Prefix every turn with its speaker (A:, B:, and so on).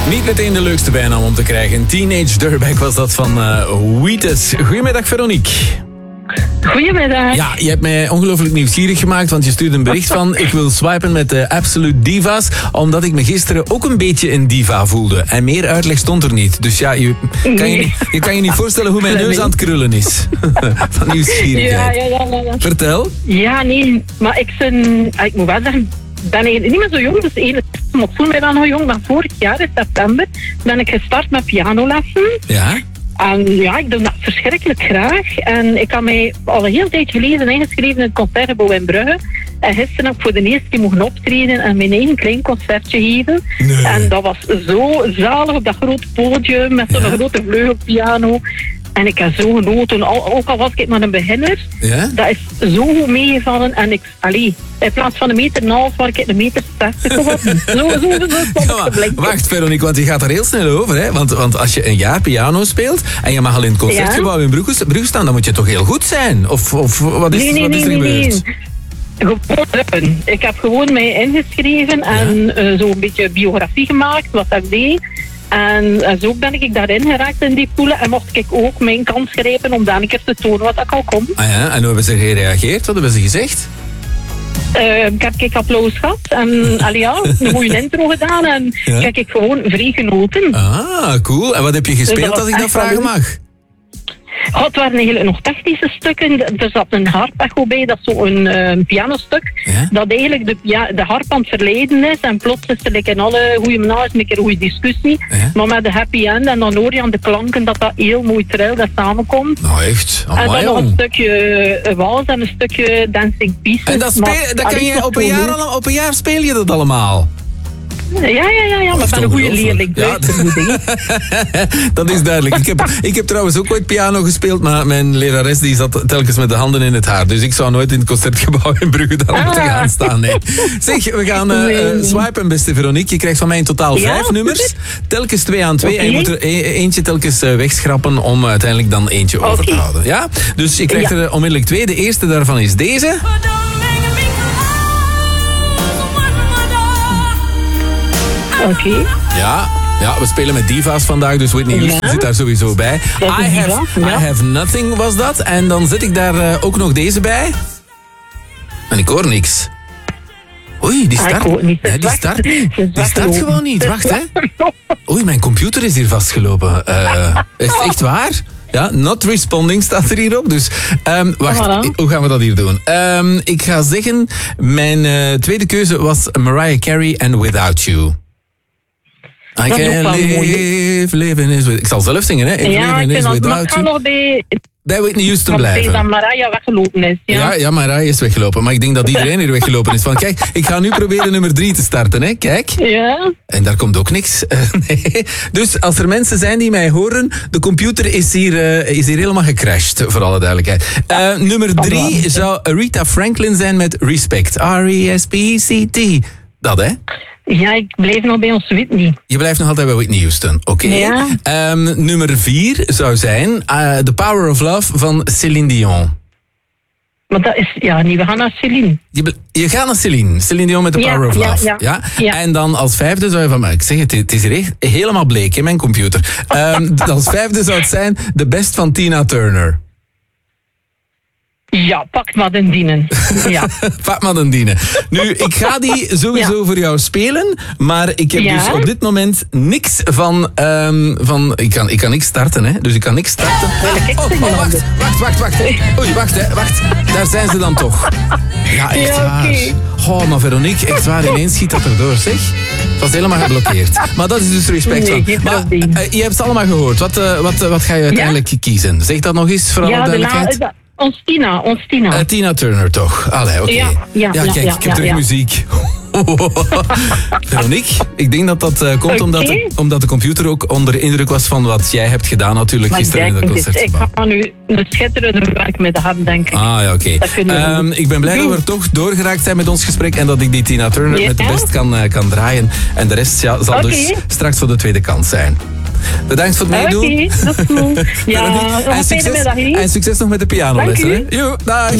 A: Niet meteen de leukste bijnaam om te krijgen. Teenage Dirtbag was dat van Wheatus. Goedemiddag, Veronique.
B: Goedemiddag.
A: Ja, je hebt mij ongelooflijk nieuwsgierig gemaakt, want je stuurde een bericht van ik wil swipen met de Absolute Divas, omdat ik me gisteren ook een beetje een diva voelde. En meer uitleg stond er niet. Dus ja, je kan je niet voorstellen hoe mijn neus aan het krullen is. Van nieuwsgierigheid.
B: Ja.
A: Vertel.
B: Ja, nee, maar ik moet wel zeggen, ik ben eigenlijk niet meer zo jong, dus 21, maar ik voel mij wel nog jong. Maar vorig jaar in september ben ik gestart met pianolessen.
A: Ja?
B: En ja, ik doe dat verschrikkelijk graag. En ik had mij al een heel tijd geleden ingeschreven in het Concertgebouw in Brugge. En gisteren heb ik voor de eerste keer mogen optreden en mijn eigen klein concertje geven.
A: Nee.
B: En dat was zo zalig op dat grote podium met zo'n grote vleugelpiano. En ik heb zo genoten, ook al was ik maar een beginner.
A: Ja?
B: Dat is zo goed meegevallen. En in plaats van 1,5 meter was ik 1,60 meter geworden. Zo.
A: Wacht, Veronique, want je gaat er heel snel over. Hè? Want als je een jaar piano speelt en je mag al in het Concertgebouw in Brugge staan, dan moet je toch heel goed zijn? Of wat is er gebeurd?
B: Nee. Gewoon, ik heb gewoon mij ingeschreven en zo'n beetje biografie gemaakt, wat ik deed. En zo ben ik daarin geraakt in die poelen en mocht ik ook mijn kans grijpen om dan een keer te tonen wat ik al kon.
A: Ah ja, en hoe hebben ze gereageerd? Wat hebben ze gezegd?
B: Ik heb applaus gehad en een goede intro gedaan en heb ik gewoon vrij genoten.
A: Ah, cool. En wat heb je gespeeld, als ik dat vragen mag?
B: Het waren eigenlijk nog technische stukken. Er zat een harpecho bij, dat is zo'n pianostuk.
A: Ja?
B: Dat eigenlijk de harp aan het verleden is. En plots is er in alle goede menage een keer een goede discussie.
A: Ja?
B: Maar met de happy end. En dan hoor je aan de klanken dat heel mooi trilt en samenkomt.
A: Nou echt,
B: en dan nog een stukje wals en een stukje dancing pieces.
A: En dat kan je op een jaar speel je dat allemaal?
B: Ja, maar ik ben een goede leerling.
A: Ja. Dat is duidelijk. Ik heb trouwens ook ooit piano gespeeld, maar mijn lerares die zat telkens met de handen in het haar. Dus ik zou nooit in het Concertgebouw in Brugge daar moeten gaan staan. Nee. Zeg, we gaan swipen, beste Veronique. Je krijgt van mij in totaal 5 nummers. Telkens 2 aan 2. En je moet er eentje telkens wegschrappen om uiteindelijk dan eentje over te houden. Ja? Dus je krijgt er onmiddellijk 2. De eerste daarvan is deze.
B: Oké.
A: Ja, we spelen met diva's vandaag, dus Whitney Houston zit daar sowieso bij. I Have Nothing was dat. En dan zet ik daar ook nog deze bij. En ik hoor niks. Oei, die start. Die start gewoon niet. Wacht, hè. Oei, mijn computer is hier vastgelopen. Is het echt waar? Ja, not responding staat er hierop. Dus wacht, hoe gaan we dat hier doen? Ik ga zeggen, mijn tweede keuze was Mariah Carey en Without You. I can live is with... Ik zal zelf zingen, hè?
B: Ik vind dat nog
A: bij Whitney Houston blijven.
B: Dat Mariah weggelopen is.
A: Ja, Mariah is weggelopen. Maar ik denk dat iedereen hier weggelopen is. Van, kijk, ik ga nu proberen nummer 3 te starten, hè? Kijk.
B: Ja.
A: En daar komt ook niks. Nee. Dus als er mensen zijn die mij horen, de computer is hier helemaal gecrashed, voor alle duidelijkheid. Nummer 3 zou Aretha Franklin zijn met Respect. R-E-S-P-C-T. Dat, hè?
B: Ja, ik blijf nog bij ons Whitney.
A: Je blijft nog altijd bij Whitney Houston. Oké.
B: Ja.
A: Nummer 4 zou zijn The Power of Love van Céline Dion.
B: Maar dat is... Ja, nee, we gaan naar Céline.
A: Je gaat naar Céline. Céline Dion met The Power of Love. Ja. En dan als 5e zou je van... Maar ik zeg het is hier echt helemaal bleek in mijn computer. Als 5e zou het zijn The Best van Tina Turner.
B: Ja, pak maar den dienen. Ja.
A: Pak maar den dienen. Nu, ik ga die sowieso voor jou spelen, maar ik heb dus op dit moment niks van... Ik kan niks starten, hè. Dus ik kan niks starten. Wacht. Oei, wacht. Daar zijn ze dan toch. Ja, echt waar. Oh, maar Veronique, echt waar, ineens schiet dat erdoor, zeg. Het was helemaal geblokkeerd. Maar dat is dus respect van. Maar je hebt het allemaal gehoord. Wat ga je uiteindelijk kiezen? Zeg dat nog eens, voor alle duidelijkheid.
B: Ons Tina.
A: Tina Turner toch? Allee, oké. Ja, kijk, ik heb terug muziek. Veronique, ik denk dat dat komt omdat de computer ook onder indruk was van wat jij hebt gedaan natuurlijk gisteren in de Concertgebouw.
B: Ik ga nu een schitterende werk met de hand, denk ik.
A: Ah ja, oké. Ik ben blij dat we er toch doorgeraakt zijn met ons gesprek en dat ik die Tina Turner met de best kan draaien. En de rest zal dus straks voor de tweede kans zijn. Bedankt voor het meedoen.
B: Oké, dat is goed. Ja,
A: en succes nog met de pianolessen. Jo, dag.